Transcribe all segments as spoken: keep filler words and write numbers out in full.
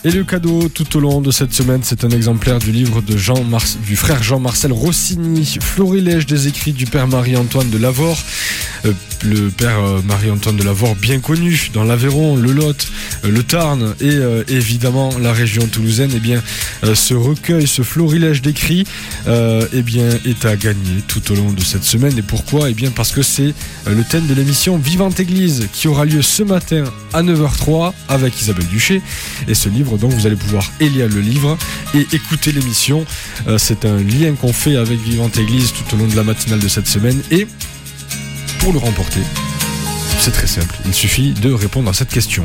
Et le cadeau tout au long de cette semaine, c'est un exemplaire du livre de Jean Mar- du frère Jean-Marcel Rossini, Florilège des écrits du père Marie-Antoine de Lavore. Euh, le père euh, Marie-Antoine de Lavore, bien connu dans l'Aveyron, le Lot, euh, le Tarn et euh, évidemment la région toulousaine. Eh bien, euh, ce recueil, ce florilège d'écrits, euh, eh bien, est à gagner tout au long de cette semaine. Et pourquoi ? Eh bien, parce que c'est euh, le thème de l'émission Vivante Église qui aura lieu ce matin à neuf heures trois avec Isabelle Duché. Et ce livre, donc, vous allez pouvoir élire le livre et écouter l'émission. Euh, c'est un lien qu'on fait avec Vivante Église tout au long de la matinale de cette semaine. Et pour le remporter, c'est très simple. Il suffit de répondre à cette question.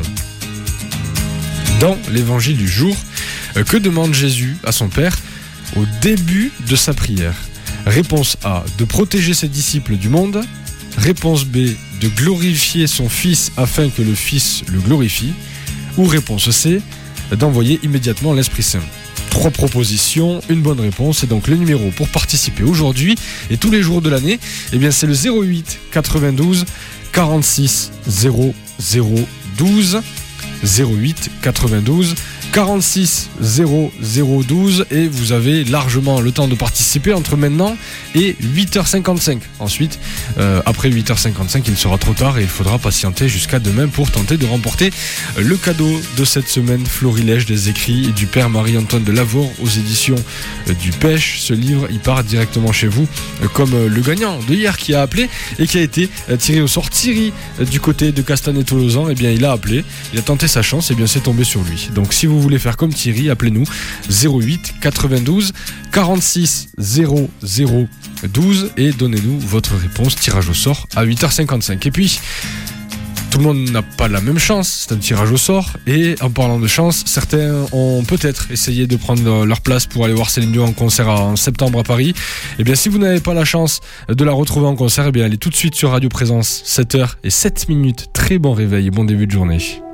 Dans l'évangile du jour, euh, que demande Jésus à son Père au début de sa prière ? Réponse A, de protéger ses disciples du monde. Réponse B, de glorifier son Fils afin que le Fils le glorifie. Ou réponse C, d'envoyer immédiatement l'Esprit Saint. Trois propositions, une bonne réponse. Et donc le numéro pour participer aujourd'hui et tous les jours de l'année, eh bien c'est le zéro huit quatre-vingt-douze quarante-six zéro zéro douze. zéro huit quatre-vingt-douze quarante-six zéro zéro douze et vous avez largement le temps de participer entre maintenant et huit heures cinquante-cinq. Ensuite, euh, après huit heures cinquante-cinq, il sera trop tard et il faudra patienter jusqu'à demain pour tenter de remporter le cadeau de cette semaine, Florilège des écrits du père Marie-Antoine de Lavore aux éditions du Pêche. Ce livre, il part directement chez vous, comme le gagnant de hier qui a appelé et qui a été tiré au sort. Thierry, du côté de Castanet-Tolosan, eh bien, il a appelé, il a tenté sa chance et bien c'est tombé sur lui. Donc si vous Vous voulez faire comme Thierry, appelez-nous zéro huit quatre-vingt-douze quarante-six zéro zéro douze et donnez-nous votre réponse. Tirage au sort à huit heures cinquante-cinq. Et puis, tout le monde n'a pas la même chance, c'est un tirage au sort. Et en parlant de chance, certains ont peut-être essayé de prendre leur place pour aller voir Céline Dion en concert en septembre à Paris. Et bien, si vous n'avez pas la chance de la retrouver en concert, et bien allez tout de suite sur Radio Présence, sept heures zéro sept minutes. Très bon réveil et bon début de journée.